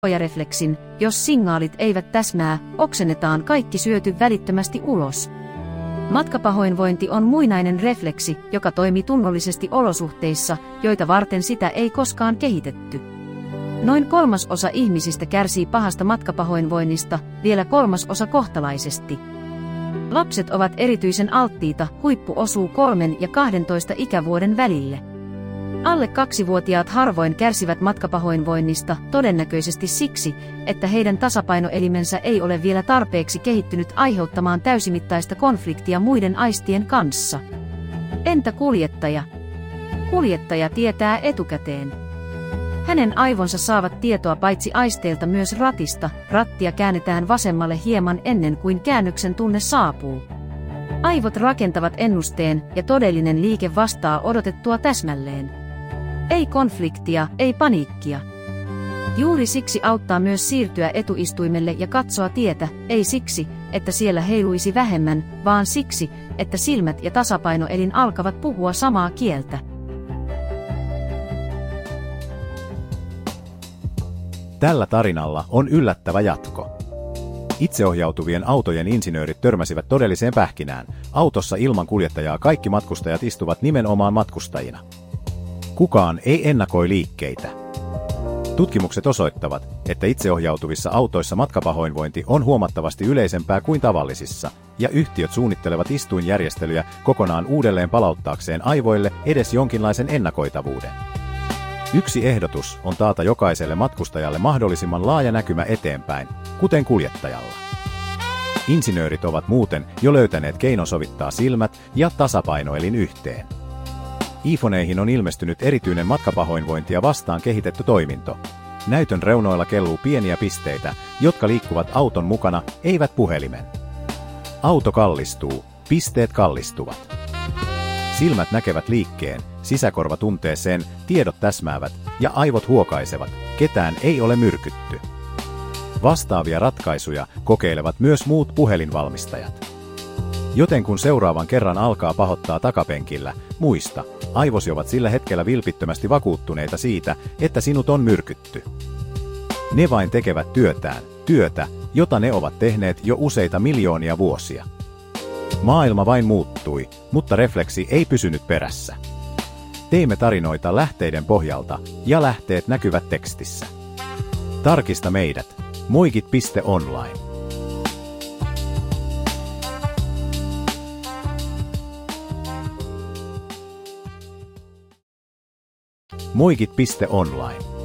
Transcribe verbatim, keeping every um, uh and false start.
refleksin, jos signaalit eivät täsmää, oksennetaan kaikki syöty välittömästi ulos. Matkapahoinvointi on muinainen refleksi, joka toimii tunnollisesti olosuhteissa, joita varten sitä ei koskaan kehitetty. Noin kolmasosa ihmisistä kärsii pahasta matkapahoinvoinnista, vielä kolmasosa kohtalaisesti. Lapset ovat erityisen alttiita, huippu osuu kolmen ja kahdentoista ikävuoden välille. Alle kaksivuotiaat harvoin kärsivät matkapahoinvoinnista, todennäköisesti siksi, että heidän tasapainoelimensä ei ole vielä tarpeeksi kehittynyt aiheuttamaan täysimittaista konfliktia muiden aistien kanssa. Entä kuljettaja? Kuljettaja tietää etukäteen. Hänen aivonsa saavat tietoa paitsi aisteilta myös ratista, rattia käännetään vasemmalle hieman ennen kuin käännöksen tunne saapuu. Aivot rakentavat ennusteen ja todellinen liike vastaa odotettua täsmälleen. Ei konfliktia, ei paniikkia. Juuri siksi auttaa myös siirtyä etuistuimelle ja katsoa tietä, ei siksi, että siellä heiluisi vähemmän, vaan siksi, että silmät ja tasapainoelin alkavat puhua samaa kieltä. Tällä tarinalla on yllättävä jatko. Itseohjautuvien autojen insinöörit törmäsivät todelliseen pähkinään. Autossa ilman kuljettajaa kaikki matkustajat istuvat nimenomaan matkustajina. Kukaan ei ennakoi liikkeitä. Tutkimukset osoittavat, että itseohjautuvissa autoissa matkapahoinvointi on huomattavasti yleisempää kuin tavallisissa, ja yhtiöt suunnittelevat istuinjärjestelyjä kokonaan uudelleen palauttaakseen aivoille edes jonkinlaisen ennakoitavuuden. Yksi ehdotus on taata jokaiselle matkustajalle mahdollisimman laaja näkymä eteenpäin, kuten kuljettajalla. Insinöörit ovat muuten jo löytäneet keinon sovittaa silmät ja tasapainoelin yhteen. iPhoneihin on ilmestynyt erityinen matkapahoinvointia vastaan kehitetty toiminto. Näytön reunoilla kelluu pieniä pisteitä, jotka liikkuvat auton mukana, eivät puhelimen. Auto kallistuu, pisteet kallistuvat. Silmät näkevät liikkeen, sisäkorva tuntee sen, tiedot täsmäävät ja aivot huokaisevat, ketään ei ole myrkytty. Vastaavia ratkaisuja kokeilevat myös muut puhelinvalmistajat. Joten kun seuraavan kerran alkaa pahoittaa takapenkillä, muista, aivosi ovat sillä hetkellä vilpittömästi vakuuttuneita siitä, että sinut on myrkytty. Ne vain tekevät työtään, työtä, jota ne ovat tehneet jo useita miljoonia vuosia. Maailma vain muuttui, mutta refleksi ei pysynyt perässä. Teimme tarinoita lähteiden pohjalta, ja lähteet näkyvät tekstissä. Tarkista meidät, moikit piste online. moikit piste online